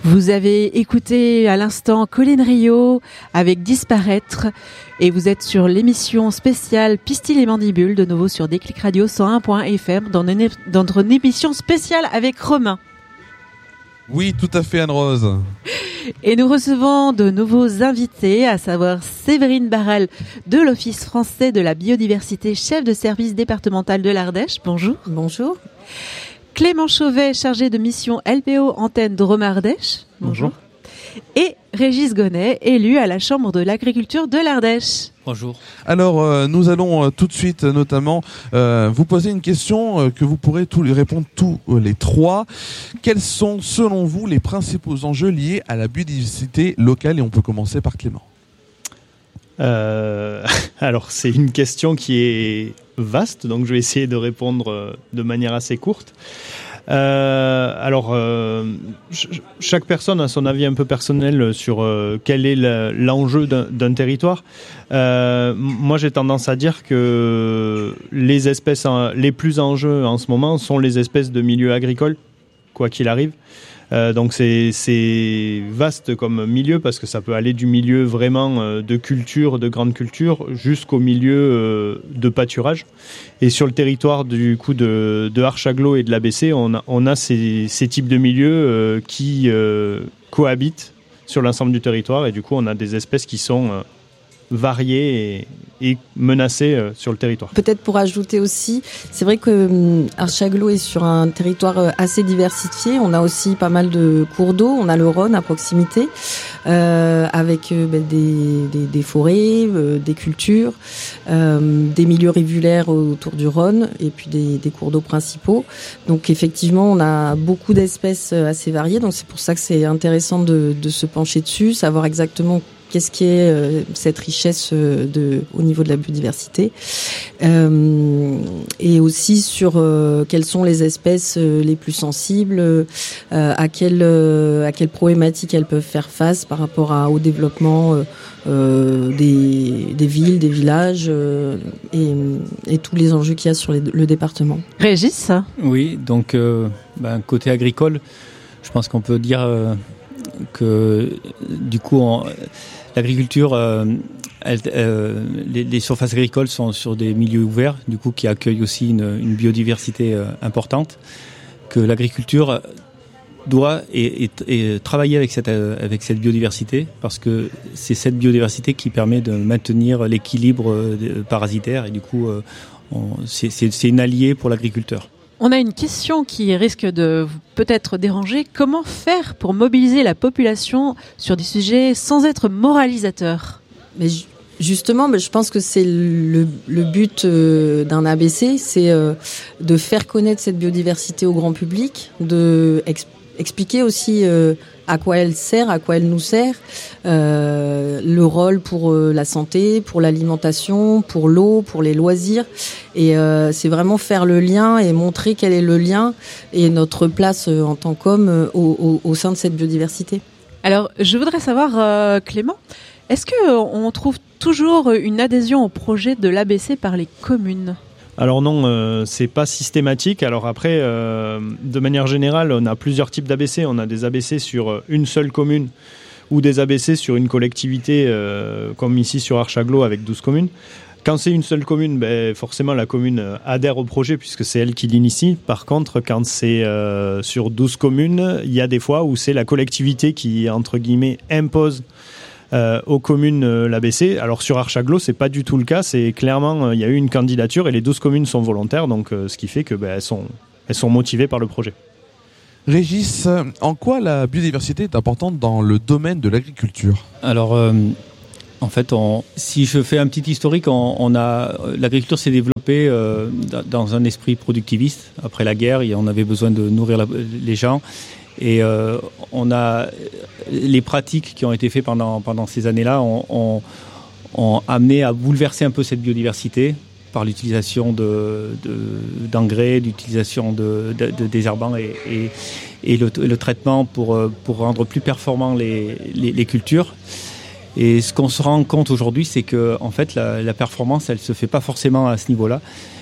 Vous avez écouté à l'instant Colline Rio avec Disparaître et vous êtes sur l'émission spéciale Pistil et Mandibule, de nouveau sur Déclic Radio 101.fm dans une émission spéciale avec Romain. Oui, tout à fait, Anne-Rose. Et nous recevons de nouveaux invités, à savoir Séverine Barral de l'Office français de la biodiversité, chef de service départemental de l'Ardèche. Bonjour. Bonjour. Clément Chauvet, chargé de mission LPO Antenne Drôme-Ardèche. Bonjour. Et Régis Gonnet, élu à la Chambre de l'agriculture de l'Ardèche. Bonjour. Alors, nous allons tout de suite, notamment, vous poser une question que vous pourrez répondre tous les trois. Quels sont, selon vous, les principaux enjeux liés à la biodiversité locale? Et on peut commencer par Clément. Alors, c'est une question qui est vaste, donc je vais essayer de répondre de manière assez courte. Chaque personne a son avis un peu personnel sur quel est l'enjeu d'un territoire. Moi, j'ai tendance à dire que les espèces les plus en jeu en ce moment sont les espèces de milieu agricole, quoi qu'il arrive. Donc c'est vaste comme milieu parce que ça peut aller du milieu vraiment de culture, de grande culture, jusqu'au milieu de pâturage. Et sur le territoire du coup de Archaglo et de l'ABC, on a ces types de milieux qui cohabitent sur l'ensemble du territoire et du coup on a des espèces qui sont variées et menacées sur le territoire. Peut-être pour ajouter aussi, c'est vrai que Archaglo est sur un territoire assez diversifié. On a aussi pas mal de cours d'eau. On a le Rhône à proximité, avec des forêts, des cultures, des milieux rivulaires autour du Rhône et puis des cours d'eau principaux. Donc effectivement, on a beaucoup d'espèces assez variées. Donc c'est pour ça que c'est intéressant de se pencher dessus, savoir exactement qu'est-ce qui est cette richesse au niveau de la biodiversité, et aussi sur quelles sont les espèces les plus sensibles, à quelles problématiques elles peuvent faire face par rapport au développement des villes, des villages, et tous les enjeux qu'il y a sur le département. Régis ? Oui, donc côté agricole, je pense qu'on peut dire que du coup l'agriculture, les surfaces agricoles sont sur des milieux ouverts, du coup qui accueillent aussi une biodiversité importante, que l'agriculture doit et travailler avec cette biodiversité, parce que c'est cette biodiversité qui permet de maintenir l'équilibre parasitaire et du coup c'est une alliée pour l'agriculteur. On a une question qui risque de vous peut-être déranger. Comment faire pour mobiliser la population sur des sujets sans être moralisateur ? Mais justement, je pense que c'est le but d'un ABC, c'est de faire connaître cette biodiversité au grand public, de expliquer aussi à quoi elle sert, à quoi elle nous sert, le rôle pour la santé, pour l'alimentation, pour l'eau, pour les loisirs. Et c'est vraiment faire le lien et montrer quel est le lien et notre place en tant qu'homme au sein de cette biodiversité. Alors, je voudrais savoir, Clément, est-ce qu'on trouve toujours une adhésion au projet de l'ABC par les communes ? Alors non, c'est pas systématique. Alors après, de manière générale, on a plusieurs types d'ABC. On a des ABC sur une seule commune ou des ABC sur une collectivité, comme ici sur Archaglo avec 12 communes. Quand c'est une seule commune, forcément la commune adhère au projet puisque c'est elle qui l'initie. Par contre, quand c'est sur 12 communes, il y a des fois où c'est la collectivité qui, entre guillemets, impose aux communes l'ABC. Alors sur Archaglo, c'est pas du tout le cas. C'est clairement, il y a eu une candidature et les 12 communes sont volontaires, donc ce qui fait que elles sont motivées par le projet. Régis, en quoi la biodiversité est importante dans le domaine de l'agriculture ? Alors, en fait, si je fais un petit historique, l'agriculture s'est développée dans un esprit productiviste. Après la guerre, on avait besoin de nourrir les gens. Et on a les pratiques qui ont été faites pendant ces années-là ont amené à bouleverser un peu cette biodiversité par l'utilisation d'engrais, l'utilisation de désherbants et le traitement pour rendre plus performants les cultures. Et ce qu'on se rend compte aujourd'hui, c'est que en fait la performance, elle se fait pas forcément à ce niveau-là.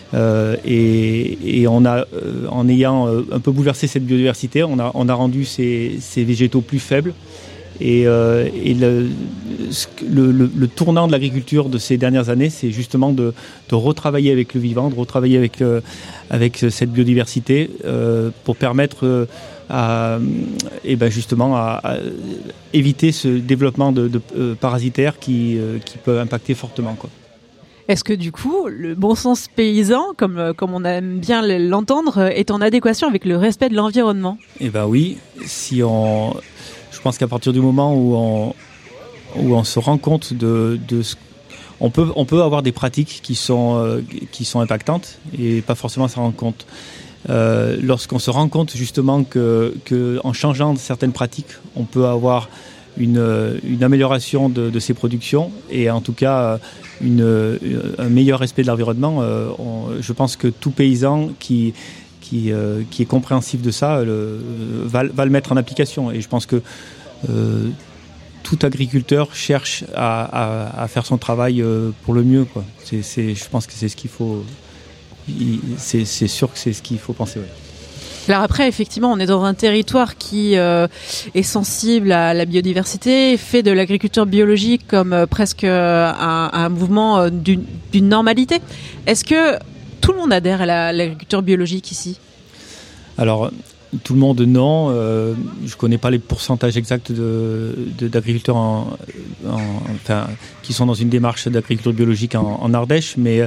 Et on a, en ayant un peu bouleversé cette biodiversité, on a rendu ces végétaux plus faibles. Et le tournant de l'agriculture de ces dernières années, c'est justement de retravailler avec le vivant, de retravailler avec cette biodiversité pour permettre justement à éviter ce développement de parasitaires qui peut impacter fortement, quoi. Est-ce que du coup, le bon sens paysan, comme on aime bien l'entendre, est en adéquation avec le respect de l'environnement ? Eh ben oui, je pense qu'à partir du moment où on se rend compte de ce, on peut avoir des pratiques qui sont impactantes et pas forcément s'en rendre compte. Lorsqu'on se rend compte justement que en changeant certaines pratiques, on peut avoir une amélioration de ces productions et en tout cas un meilleur respect de l'environnement, je pense que tout paysan qui est compréhensif de ça va le mettre en application. Et je pense que tout agriculteur cherche à faire son travail pour le mieux, quoi. Je pense que c'est ce qu'il faut. C'est sûr que c'est ce qu'il faut penser. Ouais. Alors après, effectivement, on est dans un territoire qui est sensible à la biodiversité, fait de l'agriculture biologique comme presque un mouvement d'une normalité. Est-ce que tout le monde adhère à l'agriculture biologique ici ? Alors, tout le monde, non. Je connais pas les pourcentages exacts d'agriculteurs qui sont dans une démarche d'agriculture biologique en Ardèche, mais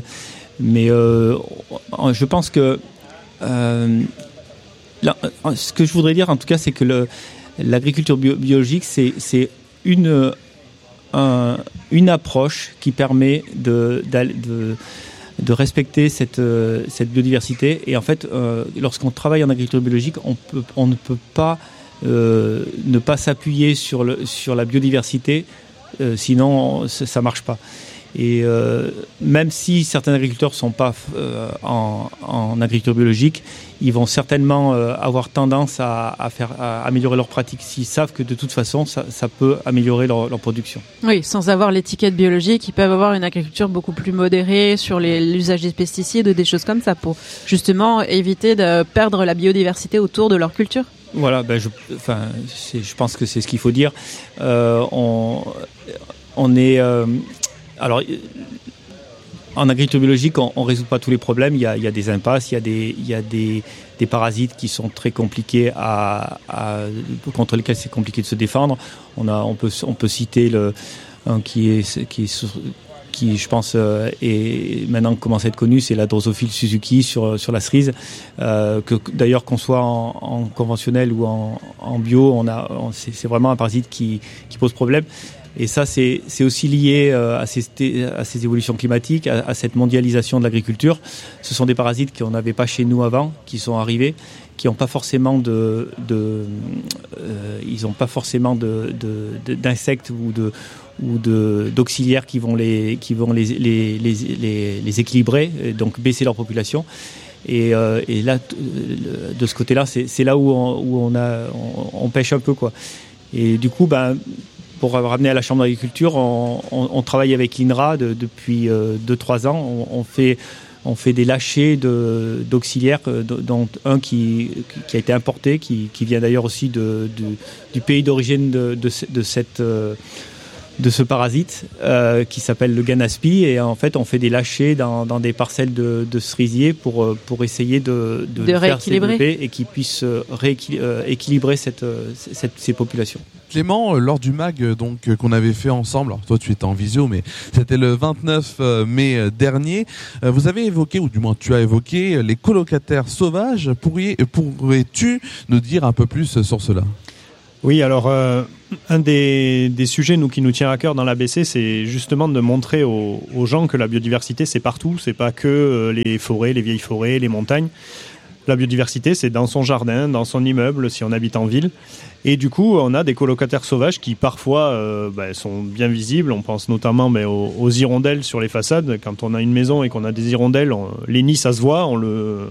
je pense que ce que je voudrais dire, en tout cas, c'est que l'agriculture biologique, c'est une approche qui permet de respecter cette biodiversité. Et en fait, lorsqu'on travaille en agriculture biologique, on ne peut pas ne pas s'appuyer sur la biodiversité, sinon ça marche pas. Et même si certains agriculteurs ne sont pas en agriculture biologique, ils vont certainement avoir tendance à améliorer leurs pratiques s'ils savent que de toute façon, ça peut améliorer leur production. Oui, sans avoir l'étiquette biologique, ils peuvent avoir une agriculture beaucoup plus modérée sur l'usage des pesticides ou des choses comme ça pour justement éviter de perdre la biodiversité autour de leur culture. Voilà, je pense que c'est ce qu'il faut dire. On est... Alors, en agriculture biologique, on ne résout pas tous les problèmes. Il y a des impasses, il y a des parasites qui sont très compliqués contre lesquels c'est compliqué de se défendre. On peut citer un qui je pense est maintenant commence à être connu, c'est la Drosophile Suzuki sur la cerise. Que d'ailleurs qu'on soit en conventionnel ou en bio, c'est vraiment un parasite qui pose problème. Et ça, c'est aussi lié à ces évolutions climatiques, à cette mondialisation de l'agriculture. Ce sont des parasites qu'on n'avait pas chez nous avant, qui sont arrivés, qui n'ont pas forcément d'insectes ou d'auxiliaires qui vont les équilibrer, et donc baisser leur population. Et là, de ce côté-là, c'est là où on pêche un peu, quoi. Et du coup, pour ramener à la Chambre d'agriculture, on travaille avec l'INRA depuis 2-3 ans. On fait des lâchers d'auxiliaires, dont un qui a été importé, qui vient d'ailleurs aussi du pays d'origine de ce parasite, qui s'appelle le ganaspi. Et en fait, on fait des lâchers dans des parcelles de cerisiers pour essayer de faire se développer et qu'ils puissent équilibrer ces populations. Clément, lors du MAG qu'on avait fait ensemble, alors toi tu étais en visio, mais c'était le 29 mai dernier, vous avez évoqué, ou du moins tu as évoqué, les colocataires sauvages. Pourrais-tu nous dire un peu plus sur cela ? Oui, alors un des sujets qui nous tient à cœur dans l'ABC, c'est justement de montrer aux gens que la biodiversité c'est partout, c'est pas que les forêts, les vieilles forêts, les montagnes. La biodiversité, c'est dans son jardin, dans son immeuble, si on habite en ville. Et du coup, on a des colocataires sauvages qui parfois sont bien visibles. On pense notamment aux hirondelles sur les façades. Quand on a une maison et qu'on a des hirondelles, les nids, ça se voit, on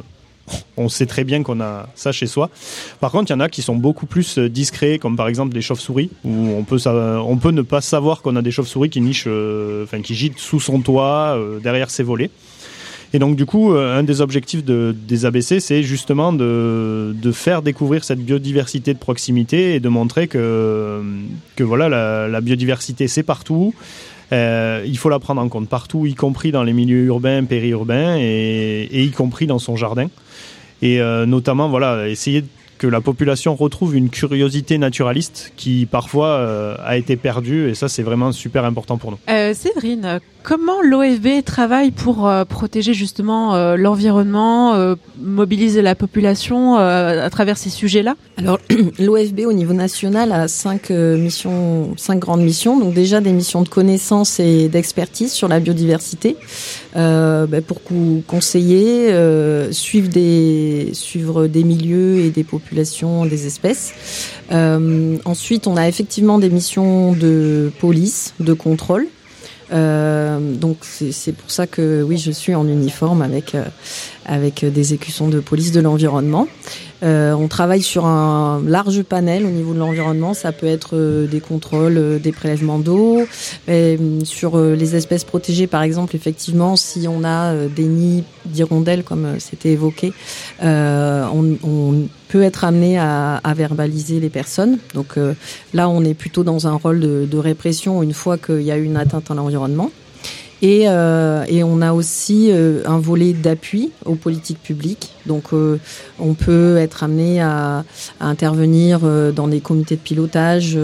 on sait très bien qu'on a ça chez soi. Par contre, il y en a qui sont beaucoup plus discrets, comme par exemple des chauves-souris, où on peut ne pas savoir qu'on a des chauves-souris qui nichent, qui gîtent sous son toit, derrière ses volets. Et donc du coup, un des objectifs des ABC, c'est justement de faire découvrir cette biodiversité de proximité et de montrer que voilà, la biodiversité c'est partout. Il faut la prendre en compte partout, y compris dans les milieux urbains, périurbains et y compris dans son jardin. Et notamment, voilà, essayer que la population retrouve une curiosité naturaliste qui parfois a été perdue, et ça c'est vraiment super important pour nous. Séverine, comment l'OFB travaille pour protéger justement l'environnement, mobiliser la population à travers ces sujets-là? Alors l'OFB au niveau national a 5 grandes missions, donc déjà des missions de connaissance et d'expertise sur la biodiversité, pour conseiller, suivre des milieux et des populations, des espèces. Ensuite, on a effectivement des missions de police, de contrôle. Donc c'est pour ça que oui, je suis en uniforme avec des écussons de police de l'environnement. On travaille sur un large panel au niveau de l'environnement. Ça peut être des contrôles, des prélèvements d'eau. Sur les espèces protégées, par exemple, effectivement, si on a des nids d'hirondelles, comme c'était évoqué, on peut être amené à verbaliser les personnes. Donc là, on est plutôt dans un rôle de répression une fois qu'il y a eu une atteinte à l'environnement. Et on a aussi un volet d'appui aux politiques publiques. Donc, on peut être amené à intervenir dans des comités de pilotage,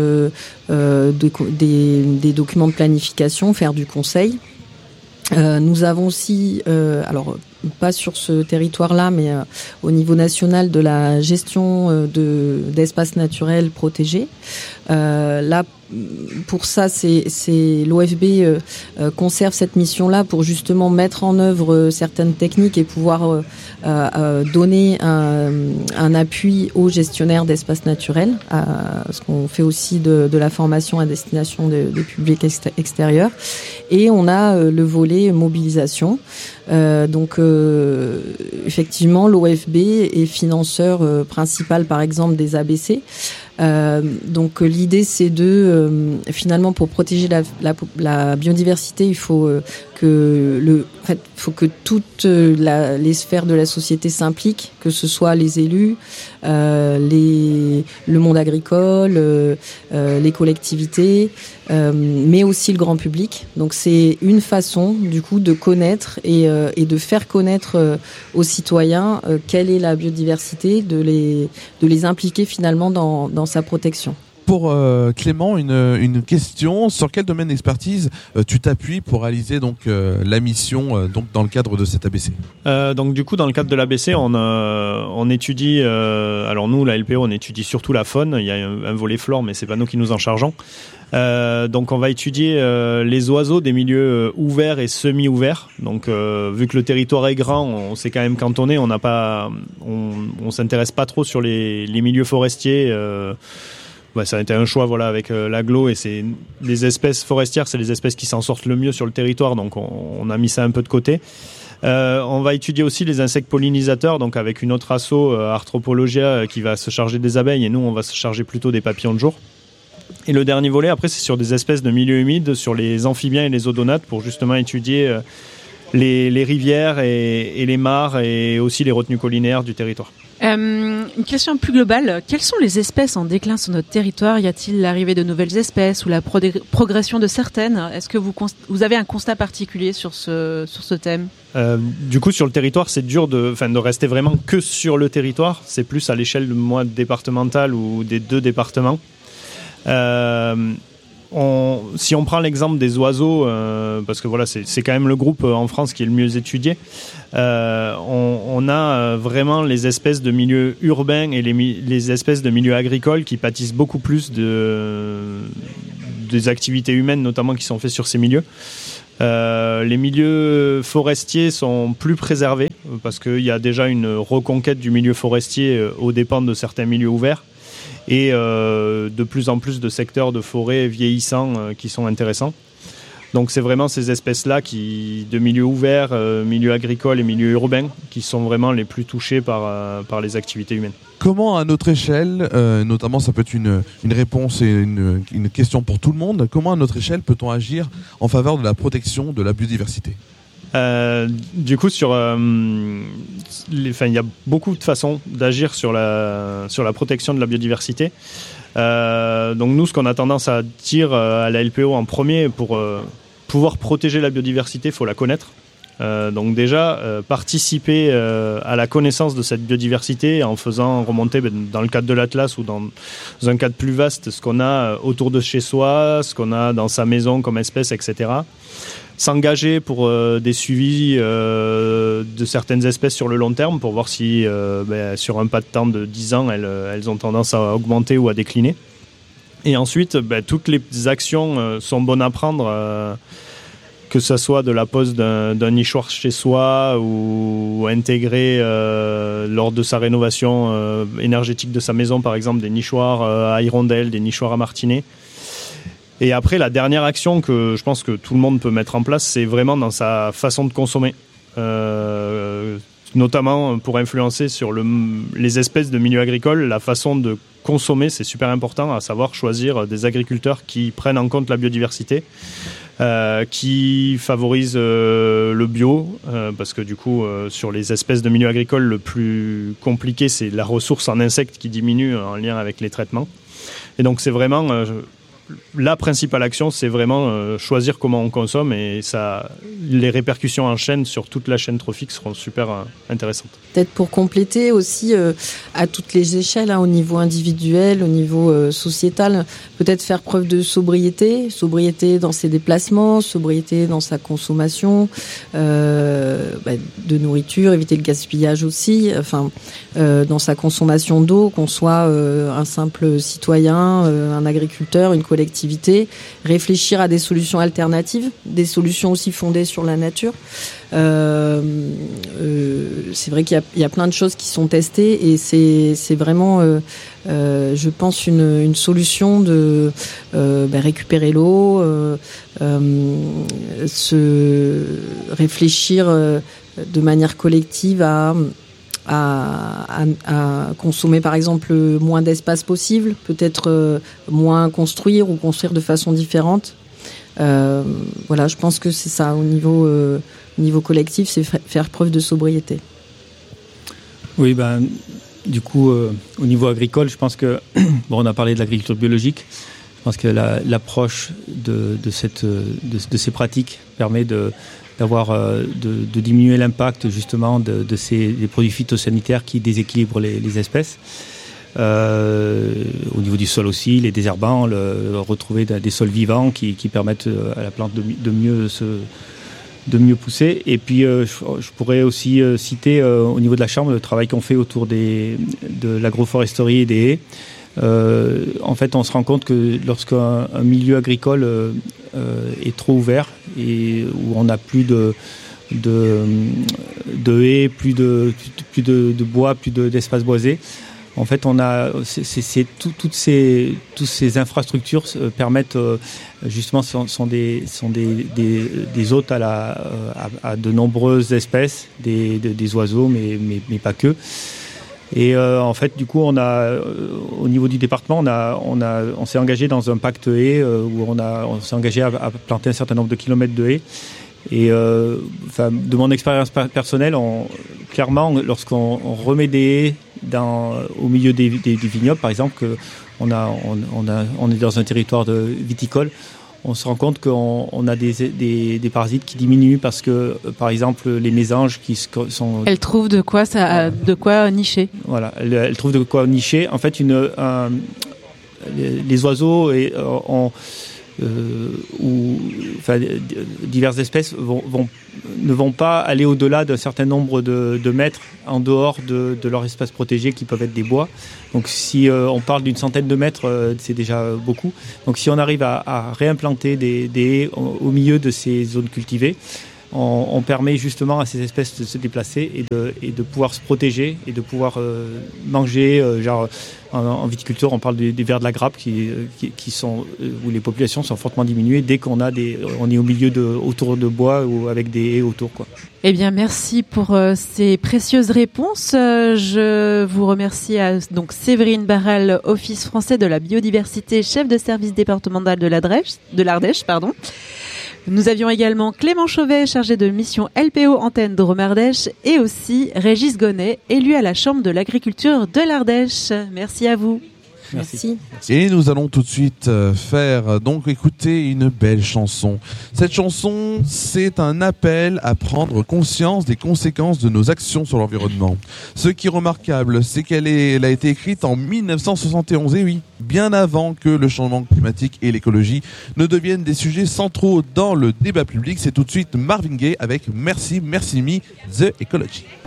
des documents de planification, faire du conseil. Nous avons aussi, alors pas sur ce territoire-là, mais au niveau national, de la gestion d'espaces naturels protégés. Là, pour ça, c'est l'OFB conserve cette mission-là pour justement mettre en œuvre certaines techniques et pouvoir donner un appui aux gestionnaires d'espaces naturels, parce qu'on fait aussi de la formation à destination des publics extérieurs. Et on a le volet mobilisation. Donc effectivement, l'OFB est financeur principal, par exemple, des ABC. Donc l'idée, c'est finalement, pour protéger la biodiversité, il faut faut que toutes les sphères de la société s'impliquent, que ce soit les élus, le monde agricole, les collectivités, mais aussi le grand public. Donc c'est une façon, du coup, de connaître et de faire connaître aux citoyens quelle est la biodiversité, de les impliquer finalement dans sa protection. Pour Clément, une question: sur quel domaine d'expertise tu t'appuies pour réaliser donc la mission donc dans le cadre de cet ABC? Donc du coup, dans le cadre de l'ABC, on étudie. Alors nous, la LPO, on étudie surtout la faune. Il y a un volet flore, mais c'est pas nous qui nous en chargeons. Donc on va étudier les oiseaux des milieux ouverts et semi-ouverts. Donc vu que le territoire est grand, on s'est quand même cantonné. On s'intéresse pas trop sur les milieux forestiers. Ça a été un choix, voilà, avec l'agglo, et c'est les espèces forestières, c'est les espèces qui s'en sortent le mieux sur le territoire, donc on a mis ça un peu de côté. On va étudier aussi les insectes pollinisateurs, donc avec une autre asso, Arthropologia, qui va se charger des abeilles, et nous on va se charger plutôt des papillons de jour. Et le dernier volet, après, c'est sur des espèces de milieux humides, sur les amphibiens et les odonates, pour justement étudier les rivières et les mares, et aussi les retenues collinaires du territoire. Une question plus globale: quelles sont les espèces en déclin sur notre territoire? Y a-t-il l'arrivée de nouvelles espèces ou la progression de certaines? Est-ce que vous avez un constat particulier sur ce thème? Du coup, sur le territoire, c'est dur de rester vraiment que sur le territoire. C'est plus à l'échelle départementale ou des 2 départements. Si on prend l'exemple des oiseaux, parce que voilà, c'est quand même le groupe en France qui est le mieux étudié, on a vraiment les espèces de milieux urbains et les espèces de milieux agricoles qui pâtissent beaucoup plus des activités humaines, notamment, qui sont faites sur ces milieux. Les milieux forestiers sont plus préservés parce qu'il y a déjà une reconquête du milieu forestier aux dépens de certains milieux ouverts. Et de plus en plus de secteurs de forêt vieillissants qui sont intéressants. Donc c'est vraiment ces espèces-là de milieux ouverts, milieux agricoles et milieux urbains, qui sont vraiment les plus touchés par les activités humaines. Comment à notre échelle, notamment ça peut être une réponse et une question pour tout le monde, comment à notre échelle peut-on agir en faveur de la protection de la biodiversité ? Du coup, il y a beaucoup de façons d'agir sur la protection de la biodiversité. Donc nous, ce qu'on a tendance à dire à la LPO en premier, pour pouvoir protéger la biodiversité, il faut la connaître. Donc déjà, participer à la connaissance de cette biodiversité en faisant remonter dans le cadre de l'Atlas ou dans un cadre plus vaste ce qu'on a autour de chez soi, ce qu'on a dans sa maison comme espèce, etc. S'engager pour des suivis de certaines espèces sur le long terme pour voir si sur un pas de temps de 10 ans elles ont tendance à augmenter ou à décliner. Et ensuite toutes les actions sont bonnes à prendre, que ce soit de la pose d'un nichoir chez soi ou intégrer lors de sa rénovation énergétique de sa maison par exemple des nichoirs à hirondelles, des nichoirs à martinets. Et après, la dernière action que je pense que tout le monde peut mettre en place, c'est vraiment dans sa façon de consommer. Notamment pour influencer sur les espèces de milieux agricoles, la façon de consommer, c'est super important, à savoir choisir des agriculteurs qui prennent en compte la biodiversité, qui favorisent le bio, parce que du coup, sur les espèces de milieux agricoles, le plus compliqué, c'est la ressource en insectes qui diminue en lien avec les traitements. Et donc, c'est vraiment... la principale action, c'est vraiment choisir comment on consomme et les répercussions en chaîne sur toute la chaîne trophique seront super intéressantes. Peut-être pour compléter aussi à toutes les échelles, au niveau individuel, au niveau sociétal, peut-être faire preuve de sobriété dans ses déplacements, sobriété dans sa consommation de nourriture, éviter le gaspillage aussi, dans sa consommation d'eau, qu'on soit un simple citoyen, un agriculteur, une collectivité, réfléchir à des solutions alternatives, des solutions aussi fondées sur la nature. C'est vrai qu'il y a plein de choses qui sont testées et c'est vraiment, je pense, une solution de récupérer l'eau, se réfléchir de manière collective à consommer par exemple moins d'espace possible, peut-être moins construire ou construire de façon différente. Je pense que c'est ça au niveau collectif, c'est faire preuve de sobriété. Oui, du coup, au niveau agricole, je pense que on a parlé de l'agriculture biologique. Je pense que l'approche de ces pratiques permet de diminuer l'impact justement des produits phytosanitaires qui déséquilibrent les espèces. Au niveau du sol aussi, les désherbants, retrouver des sols vivants qui permettent à la plante de mieux pousser. Et puis je pourrais aussi citer au niveau de la Chambre le travail qu'on fait autour de l'agroforesterie et des haies. En fait, on se rend compte que lorsqu'un milieu agricole est trop ouvert et où on n'a plus de haies, plus de bois, plus d'espace boisé, en fait, on a toutes ces infrastructures permettent justement sont des hôtes à de nombreuses espèces, des oiseaux, mais pas que. Et en fait, du coup, on a au niveau du département, on s'est engagé dans un pacte haie où on s'est engagé à planter un certain nombre de kilomètres de haies. Et de mon expérience personnelle, clairement, lorsqu'on remet des haies au milieu des vignobles, par exemple, on est dans un territoire viticole, on se rend compte qu'on a des parasites qui diminuent parce que, par exemple, les mésanges qui sont... Elles trouvent de quoi nicher. Voilà, elles trouvent de quoi nicher. En fait, les oiseaux diverses espèces ne vont pas aller au-delà d'un certain nombre de mètres en dehors de leur espace protégé qui peuvent être des bois. Donc si on parle d'une centaine de mètres, c'est déjà beaucoup. Donc si on arrive à réimplanter des haies au milieu de ces zones cultivées, on permet justement à ces espèces de se déplacer et de pouvoir se protéger et de pouvoir manger. En viticulture, on parle des vers de la grappe qui sont où les populations sont fortement diminuées dès qu'on est au milieu autour de bois ou avec des haies autour, quoi. Eh bien, merci pour ces précieuses réponses. Je vous remercie donc Séverine Barral, Office français de la biodiversité, chef de service départemental de l'Ardèche. Nous avions également Clément Chauvet, chargé de mission LPO Antenne Drôme-Ardèche, et aussi Régis Gonnet, élu à la Chambre de l'agriculture de l'Ardèche. Merci à vous. Merci. Et nous allons tout de suite écouter une belle chanson. Cette chanson, c'est un appel à prendre conscience des conséquences de nos actions sur l'environnement. Ce qui est remarquable, c'est qu'elle a été écrite en 1971, et oui, bien avant que le changement climatique et l'écologie ne deviennent des sujets centraux dans le débat public. C'est tout de suite Marvin Gaye avec Merci, Merci Me, The Ecology.